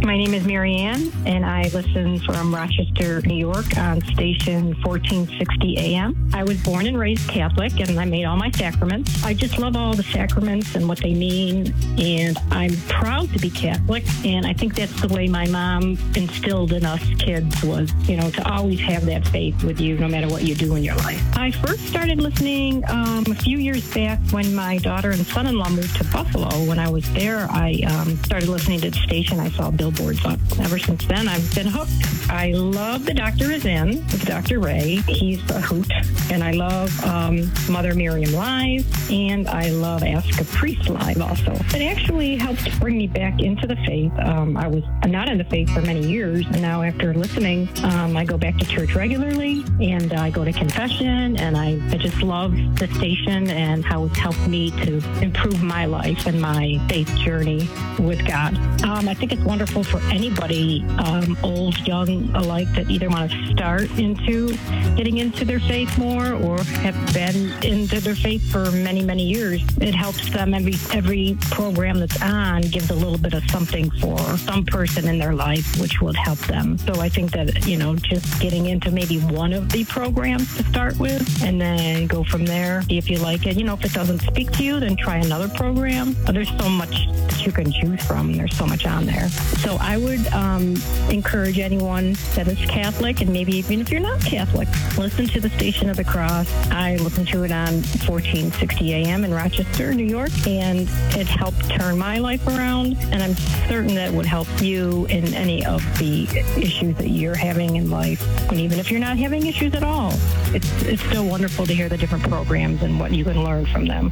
My name is Mary Ann, and I listen from Rochester, New York on station 1460 AM. I was born and raised Catholic, and I made all my sacraments. I just love all the sacraments and what they mean, and I'm proud to be Catholic, and I think that's the way my mom instilled in us kids was, to always have that faith with you no matter what you do in your life. I first started listening a few years back when my daughter and son-in-law moved to Buffalo. When I was there, I started listening to the station. I saw billboards up. Ever since then, I've been hooked. I love The Doctor Is In with Dr. Ray. He's a hoot. And I love Mother Miriam Live, and I love Ask a Priest Live also. It actually helped bring me back into the faith. I was not in the faith for many years, and now after listening, I go back to church regularly, and I go to confession, and I just love the station and how it's helped me to improve my life and my faith journey with God. I think it's wonderful for anybody, old, young alike, that either want to start into getting into their faith more or have been into their faith for many, many years. It helps them. Every program that's on gives a little bit of something for some person in their life, which would help them. So I think that, just getting into maybe one of the programs to start with and then go from there. See if you like it. If it doesn't speak to you, then try another program. There's so much that you can choose from. There's so much on there. So I would encourage anyone that is Catholic, and maybe even if you're not Catholic, listen to the Station of the Cross. I listen to it on 1460 AM in Rochester, New York, and it helped turn my life around, and I'm certain that it would help you in any of the issues that you're having in life. And even if you're not having issues at all, it's still wonderful to hear the different programs and what you can learn from them.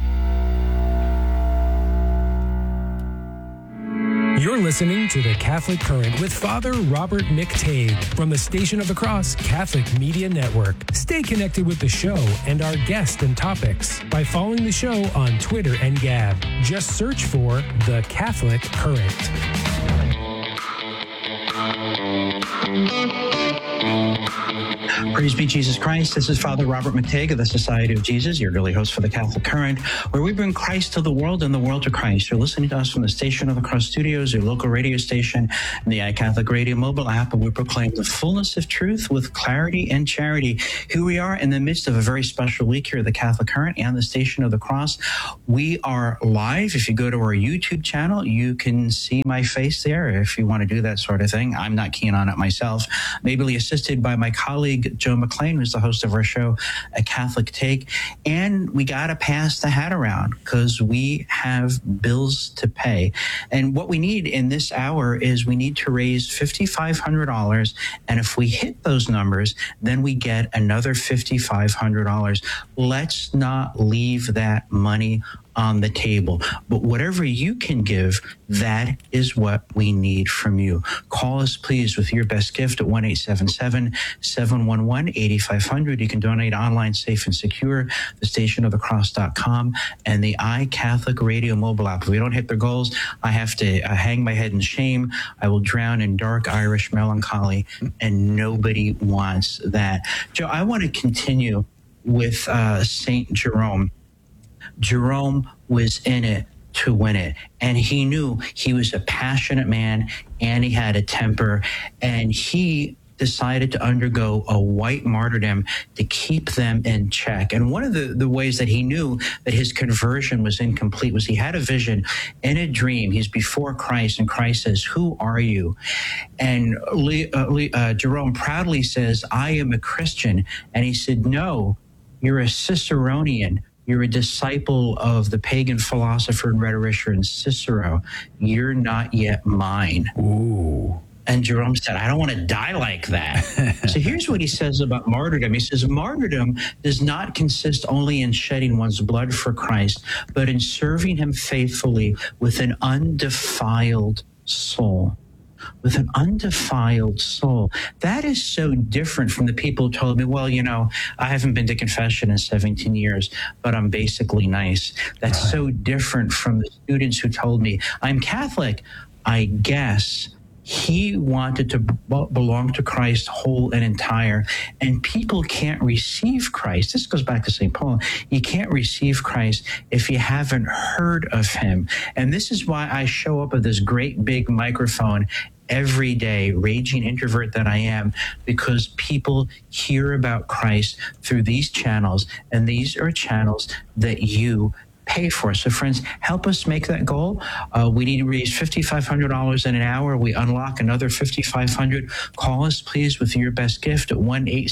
You're listening to The Catholic Current with Father Robert McTague from the Station of the Cross Catholic Media Network. Stay connected with the show and our guests and topics by following the show on Twitter and Gab. Just search for The Catholic Current. Praise be Jesus Christ. This is Father Robert McTague of the Society of Jesus, your daily host for the Catholic Current, where we bring Christ to the world and the world to Christ. You're listening to us from the Station of the Cross Studios, your local radio station, and the iCatholic Radio mobile app, and we proclaim the fullness of truth with clarity and charity. Here we are in the midst of a very special week here at the Catholic Current and the Station of the Cross. We are live. If you go to our YouTube channel, you can see my face there if you want to do that sort of thing. I'm not keen on it myself. Ably assisted by my colleague, Joe McLean, who's the host of our show, A Catholic Take. And we got to pass the hat around because we have bills to pay. And what we need in this hour is we need to raise $5,500. And if we hit those numbers, then we get another $5,500. Let's not leave that money on the table. But whatever you can give, that is what we need from you. Call us, please, with your best gift at 1-877-711-8500. You can donate online, safe and secure, thestationofthecross.com, and the iCatholic Radio mobile app. If we don't hit the goals, I have to hang my head in shame. I will drown in dark Irish melancholy, and nobody wants that. Joe, I want to continue with St. Jerome. Jerome was in it to win it, and he knew he was a passionate man, and he had a temper, and he decided to undergo a white martyrdom to keep them in check. And one of the ways that he knew that his conversion was incomplete was he had a vision in a dream. He's before Christ, and Christ says, "Who are you?" And Jerome proudly says, "I am a Christian." And he said, "No, you're a Ciceronian. You're a disciple of the pagan philosopher and rhetorician Cicero. You're not yet mine." Ooh. And Jerome said, "I don't want to die like that." So here's what he says about martyrdom. He says, "Martyrdom does not consist only in shedding one's blood for Christ, but in serving him faithfully with an undefiled soul." With an undefiled soul. That is so different from the people who told me, "Well, I haven't been to confession in 17 years, but I'm basically nice." That's so different from the students who told me, "I'm Catholic, I guess, He wanted to belong to Christ whole and entire. And people can't receive Christ. This goes back to St. Paul. You can't receive Christ if you haven't heard of him. And this is why I show up with this great big microphone every day, raging introvert that I am, because people hear about Christ through these channels. And these are channels that you pay for. So friends, help us make that goal. We need to raise $5,500 in an hour. We unlock another $5,500. Call us, please, with your best gift at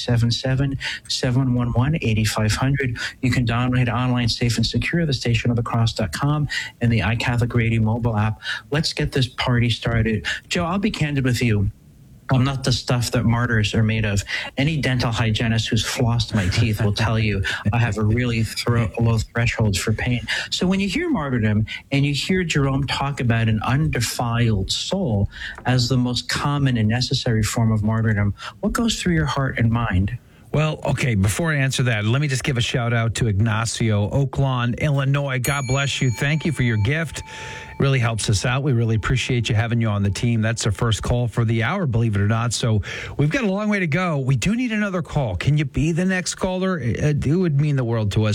1-877-711-8500. You can download online safe and secure, thestationofthecross.com and the iCatholic Radio mobile app. Let's get this party started. Joe, I'll be candid with you. I'm not the stuff that martyrs are made of. Any dental hygienist who's flossed my teeth will tell you I have a really low threshold for pain. So when you hear martyrdom and you hear Jerome talk about an undefiled soul as the most common and necessary form of martyrdom, what goes through your heart and mind? Well, okay, before I answer that, let me just give a shout out to Ignacio, Oak Lawn, Illinois. God bless you. Thank you for your gift. Really helps us out. We really appreciate you having you on the team. That's our first call for the hour, believe it or not. So we've got a long way to go. We do need another call. Can you be the next caller? It would mean the world to us.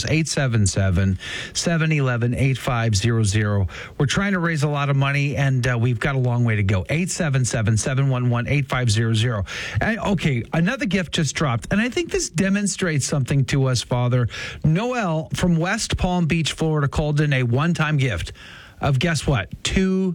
877-711-8500. We're trying to raise a lot of money, and we've got a long way to go. 877-711-8500. Okay, another gift just dropped, and I think this demonstrates something to us, Father. Noel from West Palm Beach, Florida, called in a one-time gift of, guess what, $2.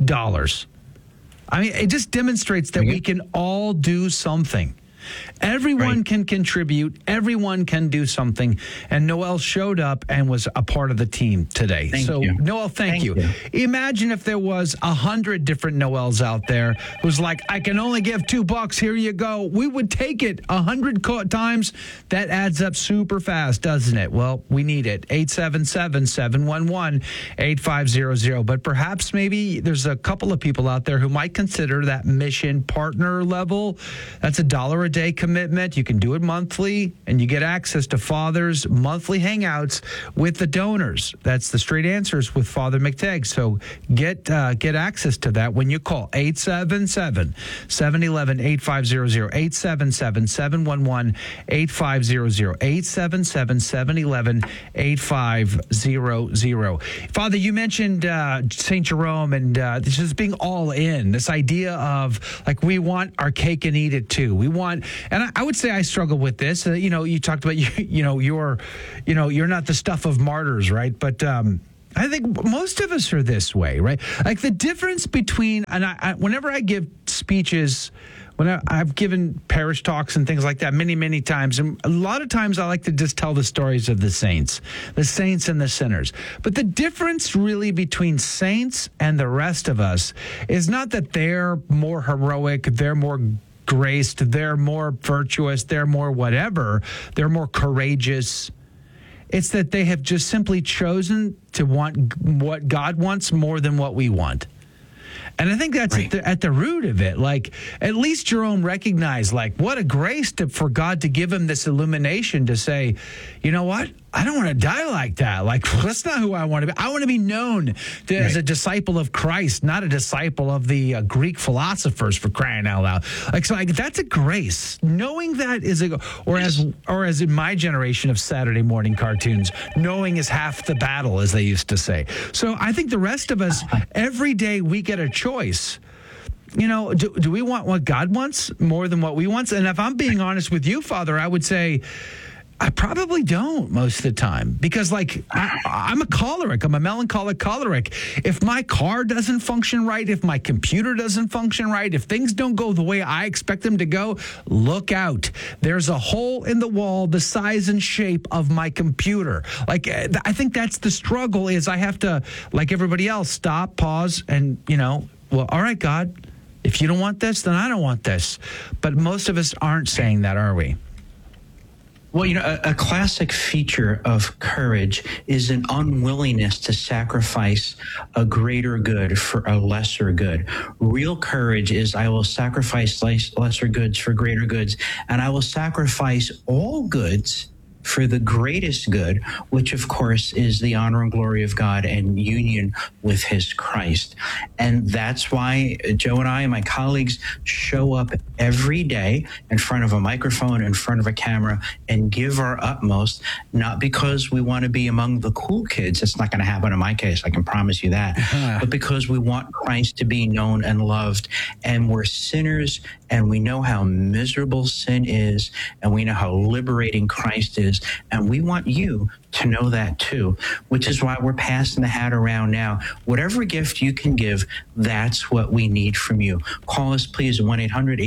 I mean, it just demonstrates that we can all do something. Everyone can contribute. Everyone can do something. And Noel showed up and was a part of the team today. Thank you. Noel, thank you. Imagine if there was 100 different Noels out there who's like, I can only give $2. Here you go. We would take it 100 times. That adds up super fast, doesn't it? Well, we need it. 877-711-8500. But perhaps maybe there's a couple of people out there who might consider that mission partner level. That's $1 a day commitment. You can do it monthly, and you get access to Father's monthly hangouts with the donors. That's the Straight Answers with Father McTagg. So get access to that when you call 877-711-8500, 877-711-8500, 877-711-8500. Father, you mentioned St. Jerome and this is being all in, this idea of like we want our cake and eat it too. We want, and I would say I struggle with this. You talked about you're not the stuff of martyrs, right? But I think most of us are this way, right? Like the difference between, and whenever I give speeches, when I've given parish talks and things like that many, many times, and a lot of times I like to just tell the stories of the saints and the sinners. But the difference really between saints and the rest of us is not that they're more heroic, they're more graced, they're more virtuous, they're more whatever, they're more courageous. It's that they have just simply chosen to want what God wants more than what we want. And I think that's right at the root of it. Like, at least Jerome recognized, like, what a grace for God to give him this illumination to say, you know what? I don't want to die like that. Like, that's not who I want to be. I want to be known as a disciple of Christ, not a disciple of the Greek philosophers, for crying out loud. Like, that's a grace. Knowing that is or as in my generation of Saturday morning cartoons, knowing is half the battle, as they used to say. So I think the rest of us, every day we get a choice. Do we want what God wants more than what we want? And if I'm being honest with you, Father, I would say I probably don't most of the time, because I'm a choleric. I'm a melancholic choleric. If my car doesn't function right, if my computer doesn't function right, if things don't go the way I expect them to go, look out. There's a hole in the wall the size and shape of my computer. Like, I think that's the struggle, is I have to, like everybody else, stop, pause, and, well, all right, God, if you don't want this, then I don't want this. But most of us aren't saying that, are we? Well, a classic feature of courage is an unwillingness to sacrifice a greater good for a lesser good. Real courage is, I will sacrifice lesser goods for greater goods, and I will sacrifice all goods for the greatest good, which of course is the honor and glory of God and union with his Christ. And that's why Joe and I and my colleagues show up every day in front of a microphone, in front of a camera, and give our utmost, not because we want to be among the cool kids. It's not going to happen in my case, I can promise you that, but because we want Christ to be known and loved. And we're sinners, and we know how miserable sin is, and we know how liberating Christ is. And we want you to know that too, which is why we're passing the hat around now. Whatever gift you can give, that's what we need from you. Call us, please, at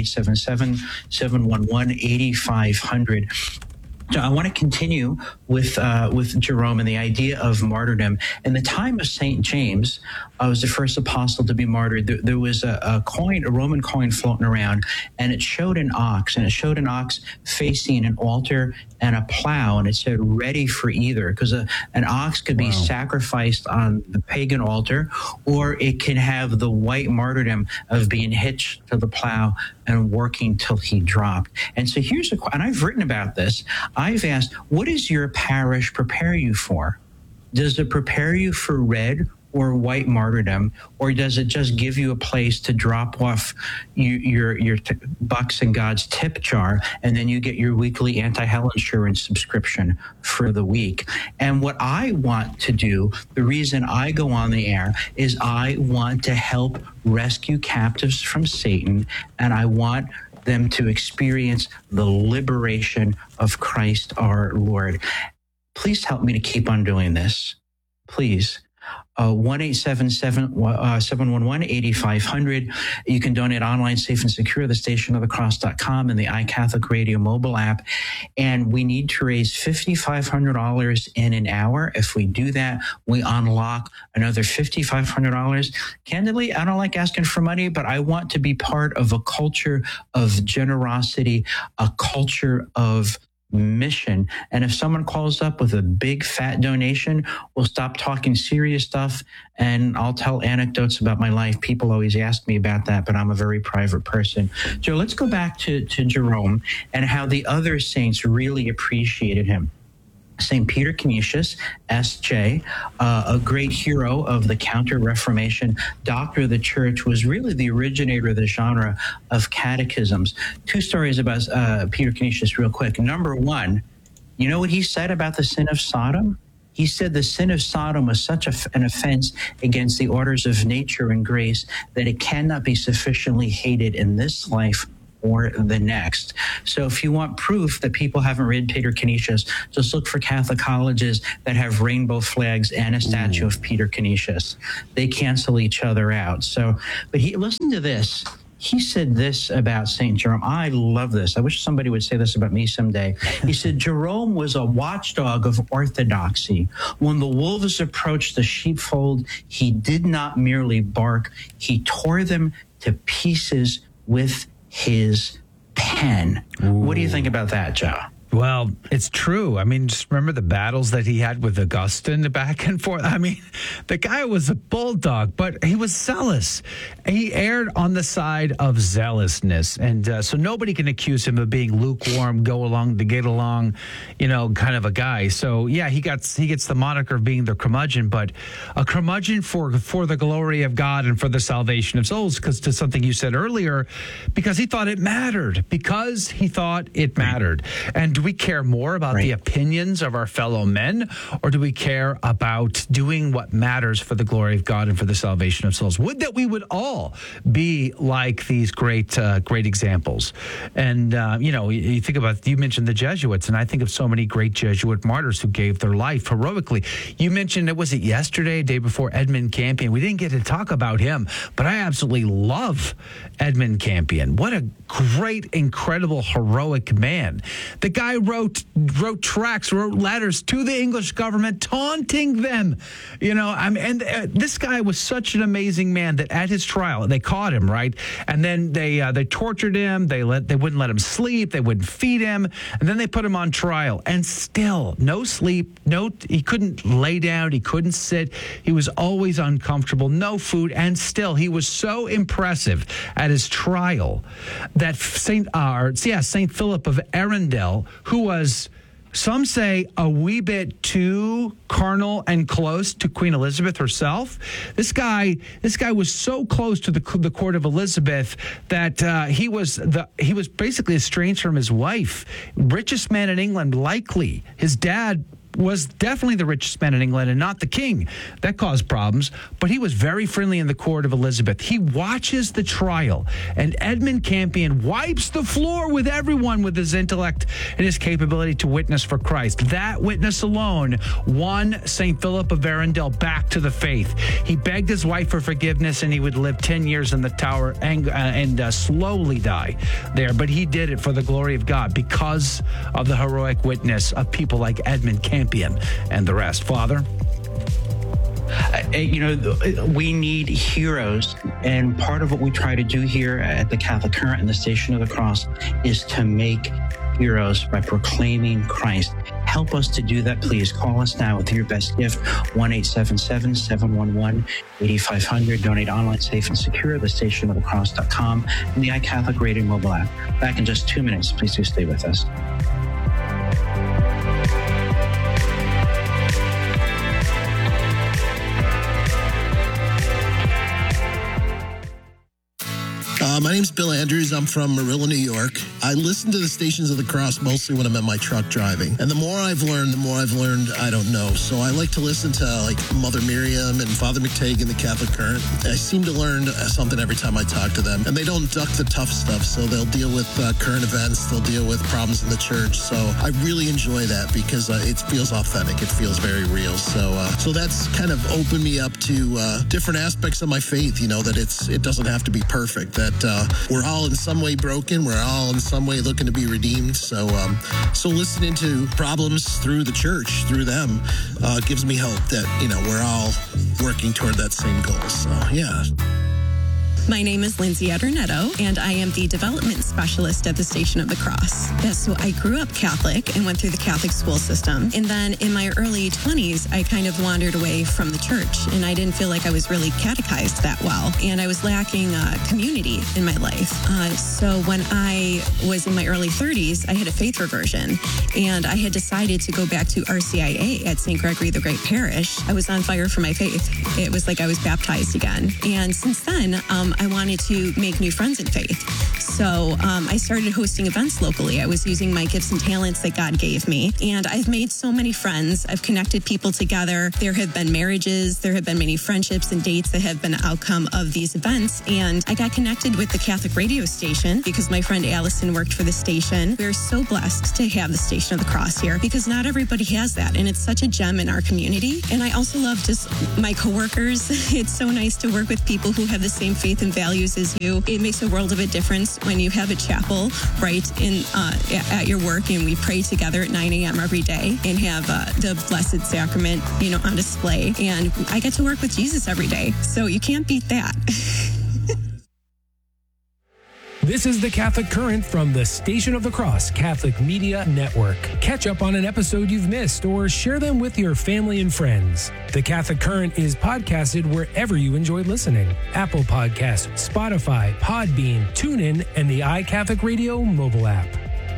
1-877-711-8500. So I want to continue with Jerome and the idea of martyrdom. In the time of St. James, was the first apostle to be martyred. There was a coin, a Roman coin floating around, and it showed an ox, facing an altar and a plow, and it said ready for either, because an ox could be sacrificed on the pagan altar, or it can have the white martyrdom of being hitched to the plow and working till he dropped. And so here's and I've written about this. I've asked, what does your parish prepare you for? Does it prepare you for red or white martyrdom, or does it just give you a place to drop off your bucks in God's tip jar, and then you get your weekly anti-hell insurance subscription for the week? And what I want to do, the reason I go on the air, is I want to help rescue captives from Satan, and I want them to experience the liberation of Christ our Lord. Please help me to keep on doing this. Please. 1-877-711-8500. You can donate online, safe and secure, thestationofthecross.com and the iCatholic Radio mobile app. And we need to raise $5,500 in an hour. If we do that, we unlock another $5,500. Candidly, I don't like asking for money, but I want to be part of a culture of generosity, a culture of mission. And if someone calls up with a big fat donation, we'll stop talking serious stuff and I'll tell anecdotes about my life. People always ask me about that, but I'm a very private person. Joe, let's go back to Jerome and how the other saints really appreciated him. St. Peter Canisius, S.J., a great hero of the Counter-Reformation, doctor of the Church, was really the originator of the genre of catechisms. Two stories about Peter Canisius real quick. Number one, you know what he said about the sin of Sodom? He said the sin of Sodom was such an offense against the orders of nature and grace that it cannot be sufficiently hated in this life or the next. So if you want proof that people haven't read Peter Canisius, just look for Catholic colleges that have rainbow flags and a statue of Peter Canisius. They cancel each other out. So, but listen to this. He said this about St. Jerome. I love this. I wish somebody would say this about me someday. He said, Jerome was a watchdog of orthodoxy. When the wolves approached the sheepfold, he did not merely bark. He tore them to pieces with his pen. Ooh. What do you think about that, Joe? Well, it's true. I mean, just remember the battles that he had with Augustine back and forth. I mean, the guy was a bulldog, but he was zealous. He erred on the side of zealousness. And so nobody can accuse him of being lukewarm, go along to get along, kind of a guy. So, yeah, he gets the moniker of being the curmudgeon, but a curmudgeon for the glory of God and for the salvation of souls, because to something you said earlier, because he thought it mattered. And do we care more about the opinions of our fellow men, or do we care about doing what matters for the glory of God and for the salvation of souls? Would that we would all be like these great examples. And, you think about, you mentioned the Jesuits, and I think of so many great Jesuit martyrs who gave their life heroically. You mentioned, was it yesterday, day before, Edmund Campion? We didn't get to talk about him, but I absolutely love Edmund Campion. What a great, incredible, heroic man. The guy wrote tracts, wrote letters to the English government, taunting them. This guy was such an amazing man that at his trial, they caught him, right? And then they tortured him. They wouldn't let him sleep. They wouldn't feed him. And then they put him on trial. And still, no sleep. He couldn't lay down. He couldn't sit. He was always uncomfortable. No food. And still, he was so impressive at his trial that Saint Philip of Arundel, who was some say a wee bit too carnal and close to Queen Elizabeth herself. This guy was so close to the court of Elizabeth that he was basically estranged from his wife. Richest man in England, likely. His dad was definitely the richest man in England and not the king. That caused problems, but he was very friendly in the court of Elizabeth. He watches the trial, and Edmund Campion wipes the floor with everyone with his intellect and his capability to witness for Christ. That witness alone won St. Philip of Arundel back to the faith. He begged his wife for forgiveness, and he would live 10 years in the tower and slowly die there. But he did it for the glory of God because of the heroic witness of people like Edmund Campion and the rest. Father? We need heroes, and part of what we try to do here at the Catholic Current and the Station of the Cross is to make heroes by proclaiming Christ. Help us to do that, please. Call us now with your best gift, 1-877-711-8500. Donate online, safe and secure, thestationofthecross.com, and the iCatholic Radio mobile app. Back in just 2 minutes. Please do stay with us. My name's Bill Andrews. I'm from Marilla, New York. I listen to the Stations of the Cross mostly when I'm in my truck driving. And the more I've learned, I don't know. So I like to listen to like Mother Miriam and Father McTague in the Catholic Current. I seem to learn something every time I talk to them. And they don't duck the tough stuff. So they'll deal with current events. They'll deal with problems in the church. So I really enjoy that because it feels authentic. It feels very real. So that's kind of opened me up to different aspects of my faith, that it doesn't have to be perfect, that we're all in some way broken. We're all in some way looking to be redeemed. So listening to problems through the church, through them, gives me hope that, we're all working toward that same goal. So, yeah. My name is Lindsay Adornetto, and I am the development specialist at the Station of the Cross. So I grew up Catholic and went through the Catholic school system. And then in my early 20s, I kind of wandered away from the church, and I didn't feel like I was really catechized that well. And I was lacking community in my life. So when I was in my early 30s, I had a faith reversion, and I had decided to go back to RCIA at St. Gregory the Great Parish. I was on fire for my faith. It was like I was baptized again. And since then, I wanted to make new friends in faith. So I started hosting events locally. I was using my gifts and talents that God gave me. And I've made so many friends. I've connected people together. There have been marriages. There have been many friendships and dates that have been an outcome of these events. And I got connected with the Catholic radio station because my friend Allison worked for the station. We're so blessed to have the Station of the Cross here because not everybody has that. And it's such a gem in our community. And I also love just my coworkers. It's so nice to work with people who have the same faith and values as you. It makes a world of a difference when you have a chapel right in at your work, and we pray together at 9 a.m. every day and have the Blessed Sacrament, on display. And I get to work with Jesus every day. So you can't beat that. This is the Catholic Current from the Station of the Cross Catholic Media Network. Catch up on an episode you've missed or share them with your family and friends. The Catholic Current is podcasted wherever you enjoy listening. Apple Podcasts, Spotify, Podbean, TuneIn, and the iCatholic Radio mobile app.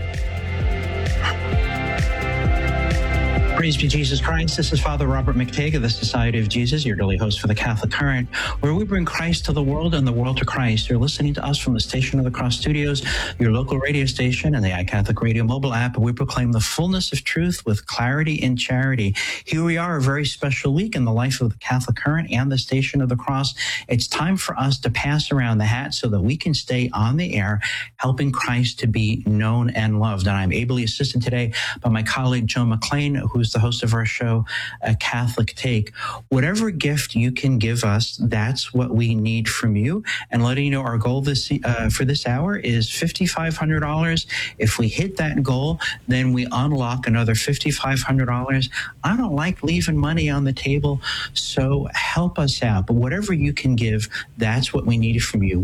Praise be Jesus Christ. This is Father Robert McTague of the Society of Jesus, your daily host for the Catholic Current, where we bring Christ to the world and the world to Christ. You're listening to us from the Station of the Cross Studios, your local radio station, and the iCatholic Radio mobile app. We proclaim the fullness of truth with clarity and charity. Here we are, a very special week in the life of the Catholic Current and the Station of the Cross. It's time for us to pass around the hat so that we can stay on the air, helping Christ to be known and loved. And I'm ably assisted today by my colleague, Joe McLean, who's the host of our show, A Catholic Take. Whatever gift you can give us, that's what we need from you. And letting you know, our goal for this hour is $5,500. If we hit that goal, then we unlock another $5,500. I don't like leaving money on the table, so help us out. But whatever you can give, that's what we need from you.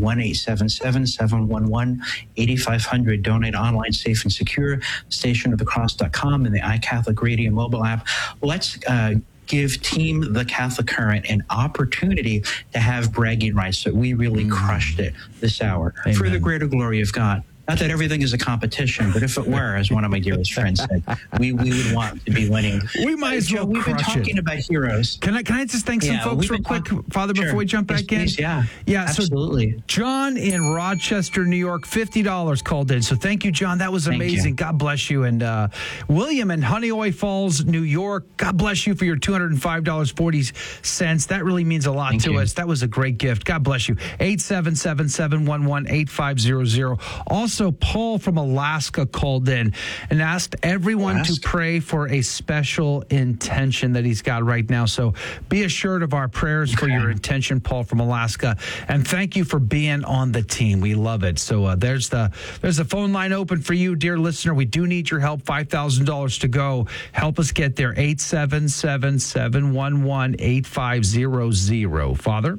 1-877-711-8500. Donate online, safe and secure. stationofthecross.com and the iCatholic Radio mobile app. Let's give Team The Catholic Current an opportunity to have bragging rights that we really crushed it this hour. Amen. For the greater glory of God. Not that everything is a competition, but if it were, as one of my dearest friends said, we would want to be winning. We might as well We've been crush talking it. about heroes. Can I just thank some folks real quick, Father, before we jump back in? Please, yeah, absolutely. So John in Rochester, New York, $50 called in. So thank you, John. That was amazing. God bless you. And William in Honeoye Falls, New York, God bless you for your $205.40. That really means a lot to us. That was a great gift. God bless you. 877-711-8500. Also, Paul from Alaska called in and asked everyone to pray for a special intention that he's got right now. So be assured of our prayers for your intention, Paul from Alaska. And thank you for being on the team. We love it. So there's the phone line open for you, dear listener. We do need your help. $5,000 to go. Help us get there. 877-711-8500. Father?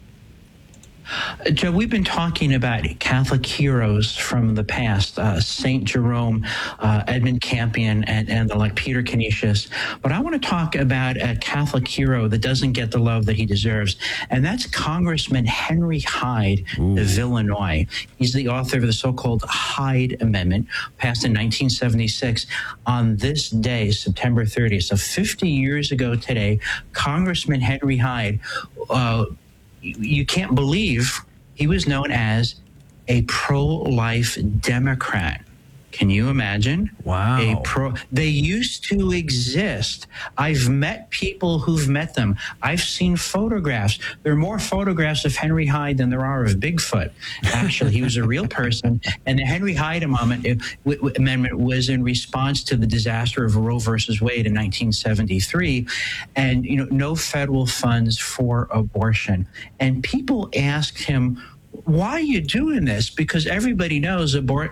Joe, we've been talking about Catholic heroes from the past, St. Jerome, Edmund Campion, and like Peter Canisius. But I want to talk about a Catholic hero that doesn't get the love that he deserves, and that's Congressman Henry Hyde of Illinois. He's the author of the so-called Hyde Amendment, passed in 1976. On this day, September 30th, so 50 years ago today, Congressman Henry Hyde, you can't believe he was known as a pro-life Democrat. Can you imagine? Wow. They used to exist. I've met people who've met them. I've seen photographs. There are more photographs of Henry Hyde than there are of Bigfoot. Actually, he was a real person. And the Henry Hyde Amendment was in response to the disaster of Roe versus Wade in 1973. And, no federal funds for abortion. And people asked him, why are you doing this? Because everybody knows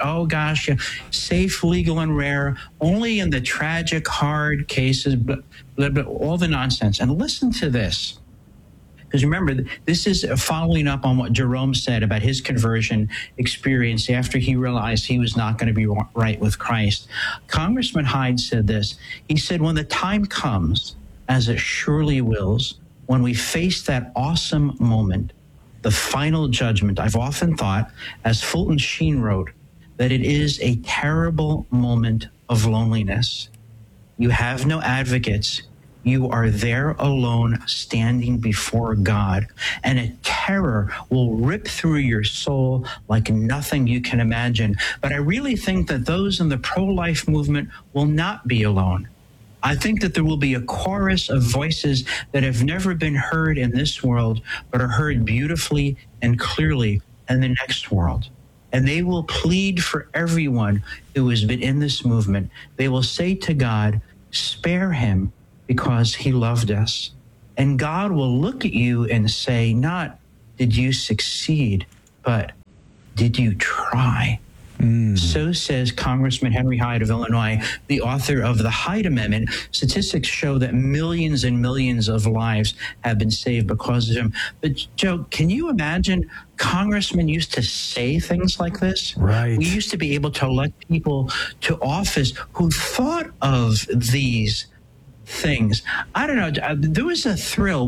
safe, legal, and rare, only in the tragic, hard cases, but all the nonsense. And listen to this. Because remember, this is following up on what Jerome said about his conversion experience after he realized he was not going to be right with Christ. Congressman Hyde said this. He said, when the time comes, as it surely wills, when we face that awesome moment, the final judgment, I've often thought, as Fulton Sheen wrote, that it is a terrible moment of loneliness. You have no advocates. You are there alone, standing before God, and a terror will rip through your soul like nothing you can imagine. But I really think that those in the pro-life movement will not be alone. I think that there will be a chorus of voices that have never been heard in this world, but are heard beautifully and clearly in the next world. And they will plead for everyone who has been in this movement. They will say to God, spare him because he loved us. And God will look at you and say, not did you succeed, but did you try? So says Congressman Henry Hyde of Illinois, the author of the Hyde Amendment. Statistics show that millions and millions of lives have been saved because of him. But, Joe, can you imagine congressmen used to say things like this? Right. We used to be able to elect people to office who thought of these things. I don't know. There was a thrill.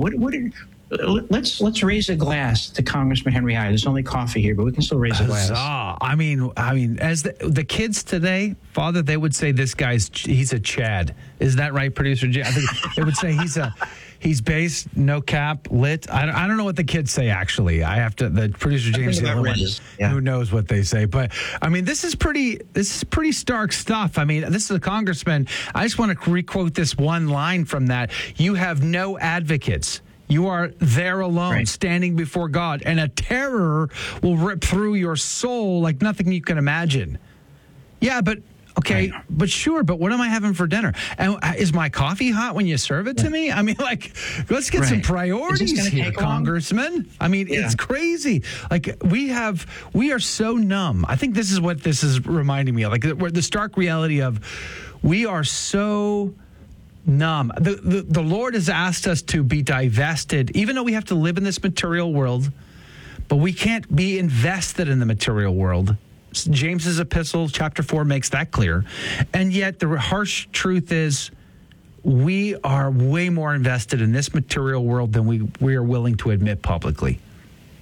Let's raise a glass to Congressman Henry Hyde. There's only coffee here, but we can still raise a glass. I mean, as the kids today, Father, they would say he's a Chad. Is that right, producer Jay? I think they would say he's based, no cap, lit. I don't know what the kids say, actually. The producer James is the only one who knows what they say. But I mean, this is pretty stark stuff. I mean, this is a congressman. I just want to requote this one line from that. You have no advocates. You are there alone, standing before God, and a terror will rip through your soul like nothing you can imagine. Yeah, but okay, but sure, but what am I having for dinner? And is my coffee hot when you serve it to me? I mean, let's get some priorities here, Congressman. I mean, it's crazy. Like we are so numb. I think this is what this is reminding me of. Like the stark reality of we are so numb. The Lord has asked us to be divested, even though we have to live in this material world, but we can't be invested in the material world. James's epistle, chapter 4, makes that clear. And yet the harsh truth is we are way more invested in this material world than we are willing to admit publicly.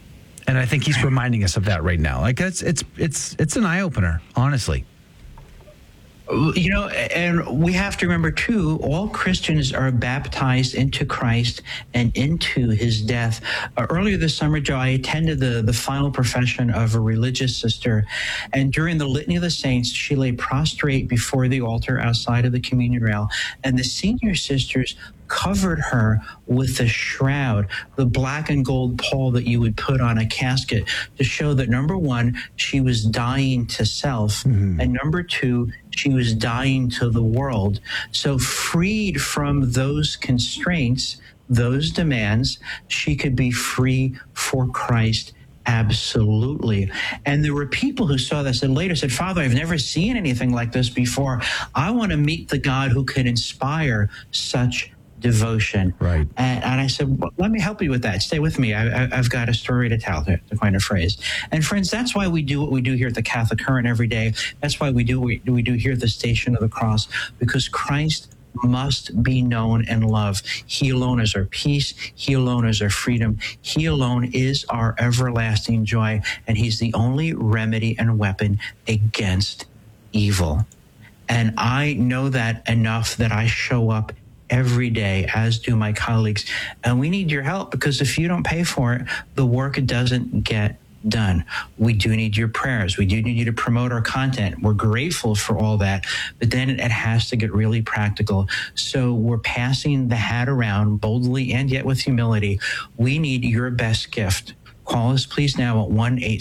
And I think he's reminding us of that right now. Like it's an eye opener, honestly. You know, and we have to remember, too, all Christians are baptized into Christ and into his death. Earlier this summer, Joe, I attended the final profession of a religious sister. And during the Litany of the Saints, she lay prostrate before the altar outside of the communion rail. And the senior sisters covered her with a shroud, the black and gold pall that you would put on a casket, to show that, number one, she was dying to self, and number two, she was dying to the world. So freed from those constraints, those demands, she could be free for Christ. Absolutely. And there were people who saw this and later said, Father, I've never seen anything like this before. I want to meet the God who can inspire such devotion. Right. And I said, well, let me help you with that. Stay with me. I've got a story to tell, to coin a phrase. And friends, that's why we do what we do here at the Catholic Current every day. That's why we do what we do here at the Station of the Cross, because Christ must be known and loved. He alone is our peace. He alone is our freedom. He alone is our everlasting joy. And he's the only remedy and weapon against evil. And I know that enough that I show up every day, as do my colleagues. And we need your help, because if you don't pay for it, the work doesn't get done. We do need your prayers. We do need you to promote our content. We're grateful for all that, but then it has to get really practical. So we're passing the hat around boldly and yet with humility. We need your best gift. Call us, please, now at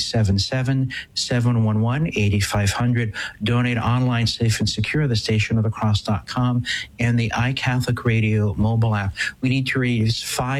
1-877-711-8500. Donate online, safe and secure, thestationofthecross.com and the iCatholic Radio mobile app. We need to raise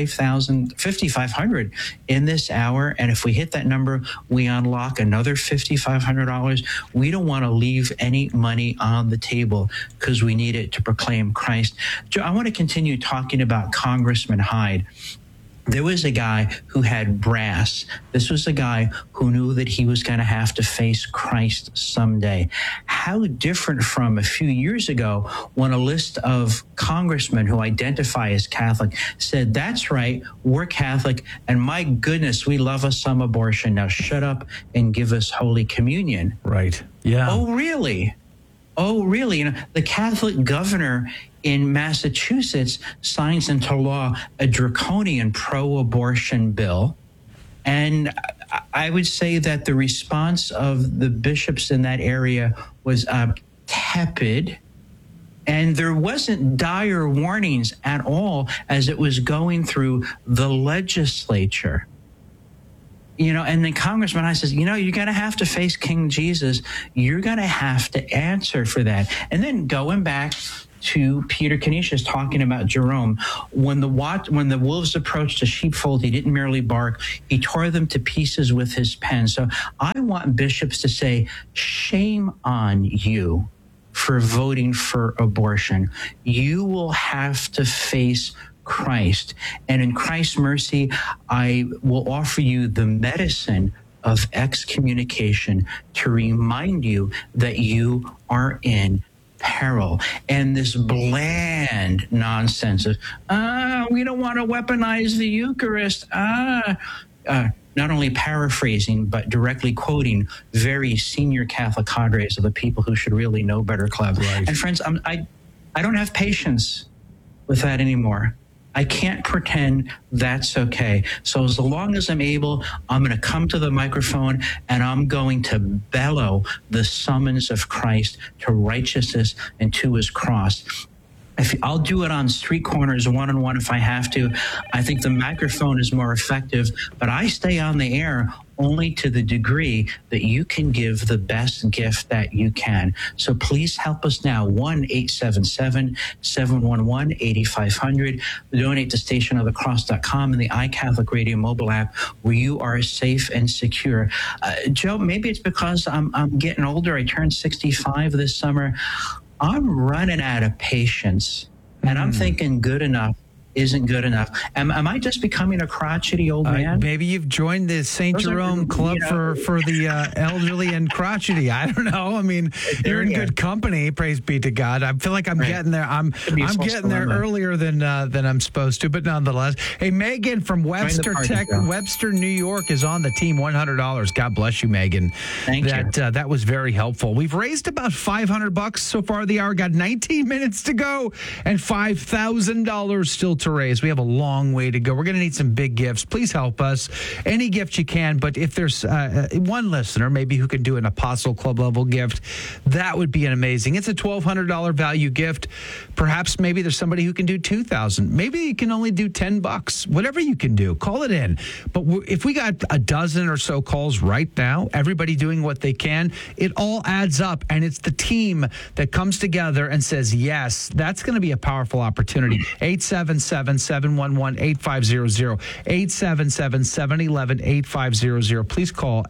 $5,500 in this hour. And if we hit that number, we unlock another $5,500. We don't want to leave any money on the table because we need it to proclaim Christ. Joe, I want to continue talking about Congressman Hyde. There was a guy who had brass. This was a guy who knew that he was going to have to face Christ someday. How different from a few years ago when a list of congressmen who identify as Catholic said, that's right, we're Catholic, and my goodness, we love us some abortion. Now shut up and give us Holy Communion. Right. Yeah. Oh, really? Oh, really? You know, the Catholic governor in Massachusetts signs into law a draconian pro-abortion bill. And I would say that the response of the bishops in that area was tepid. And there wasn't dire warnings at all as it was going through the legislature. You know, and then Congressman I says, you know, you're going to have to face King Jesus. You're going to have to answer for that. And then going back to Peter Canisius talking about Jerome, when the wolves approached the sheepfold, he didn't merely bark, he tore them to pieces with his pen. So I want bishops to say, shame on you for voting for abortion. You will have to face Christ. And in Christ's mercy, I will offer you the medicine of excommunication to remind you that you are in peril. And this bland nonsense of, we don't want to weaponize the Eucharist. Not only paraphrasing, but directly quoting very senior Catholic cadres of the people who should really know better club. Right. And friends, I don't have patience with that anymore. I can't pretend that's okay. So as long as I'm able, I'm going to come to the microphone and I'm going to bellow the summons of Christ to righteousness and to his cross. I'll do it on street corners, one-on-one if I have to. I think the microphone is more effective, but I stay on the air only to the degree that you can give the best gift that you can. So please help us now, 1-877-711-8500. Donate to stationofthecross.com and the iCatholic Radio mobile app, where you are safe and secure. Joe, maybe it's because I'm getting older. I turned 65 this summer. I'm running out of patience, and I'm thinking good enough isn't good enough. Am I just becoming a crotchety old man? Maybe you've joined the St. Jerome Club for the elderly and crotchety. I don't know. I mean, you're in good company. Praise be to God. I feel like I'm getting there. I'm getting there earlier than I'm supposed to, but nonetheless. Hey, Megan from Webster, New York is on the team. $100. God bless you, Megan. Thank you. That was very helpful. We've raised about $500 so far the hour. Got 19 minutes to go and $5,000 still to raise. We have a long way to go. We're going to need some big gifts. Please help us. Any gift you can, but if there's one listener maybe who can do an Apostle Club level gift, that would be an amazing. It's a $1,200 value gift. Perhaps maybe there's somebody who can do $2,000. Maybe you can only do $10. Whatever you can do, call it in. But if we got a dozen or so calls right now, everybody doing what they can, it all adds up, and it's the team that comes together and says yes. That's going to be a powerful opportunity. 877-711-8500, 877-711-8500. Please call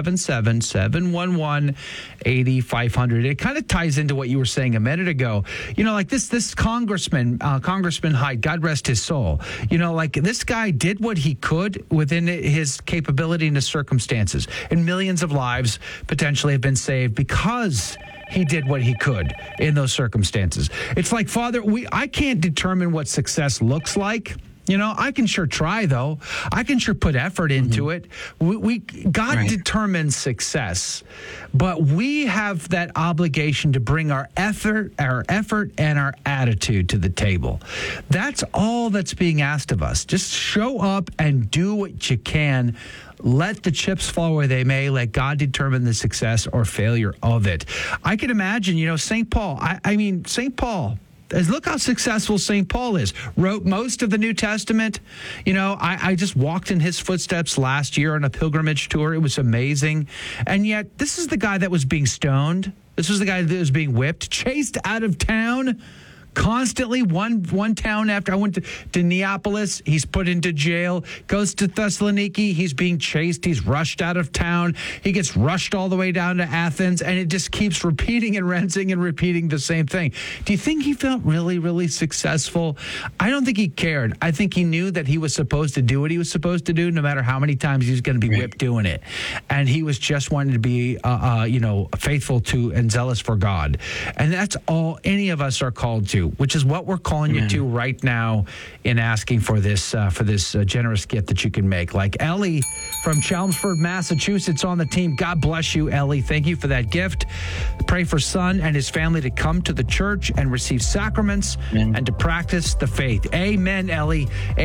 877-711-8500. It kind of ties into what you were saying a minute ago. You know, like this Congressman Hyde, God rest his soul. You know, like this guy did what he could within his capability and his circumstances, and millions of lives potentially have been saved because he did what he could in those circumstances. It's like, Father, I can't determine what success looks like. You know, I can sure try, though. I can sure put effort into it. God determines success, but we have that obligation to bring our effort and our attitude to the table. That's all that's being asked of us. Just show up and do what you can. Let the chips fall where they may. Let God determine the success or failure of it. I can imagine, you know, St. Paul. St. Paul. Look how successful St. Paul is. Wrote most of the New Testament. You know, I just walked in his footsteps last year on a pilgrimage tour. It was amazing. And yet, this is the guy that was being stoned. This was the guy that was being whipped, chased out of town. Constantly, one town after. I went to Neapolis. He's put into jail. Goes to Thessaloniki. He's being chased. He's rushed out of town. He gets rushed all the way down to Athens, and it just keeps repeating and rinsing and repeating the same thing. Do you think he felt really, really successful? I don't think he cared. I think he knew that he was supposed to do what he was supposed to do, no matter how many times he was going to be whipped doing it. And he was just wanting to be, faithful to and zealous for God. And that's all any of us are called to, which is what we're calling you to right now in asking for this generous gift that you can make. Like Ellie from Chelmsford, Massachusetts on the team. God bless you, Ellie. Thank you for that gift. Pray for son and his family to come to the church and receive sacraments and to practice the faith. Amen, Ellie.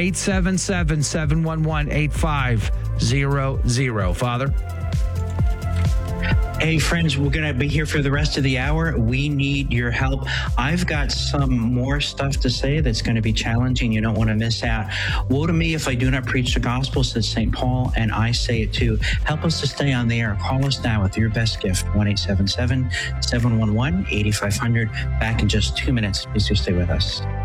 877-711-8500. Father? Hey, friends, we're going to be here for the rest of the hour. We need your help. I've got some more stuff to say that's going to be challenging. You don't want to miss out. Woe to me if I do not preach the gospel, says St. Paul, and I say it too. Help us to stay on the air. Call us now with your best gift, 1-877-711-8500. Back in just 2 minutes. Please do stay with us.